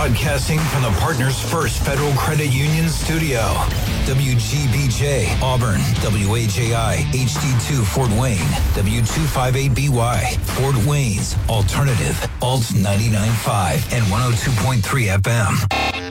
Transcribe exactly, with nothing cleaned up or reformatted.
Broadcasting from the Partners First Federal Credit Union studio. W G B J, Auburn. W A J I, H D two, Fort Wayne. W two fifty-eight B Y, Fort Wayne's Alternative. Alt ninety-nine point five and one oh two point three F M.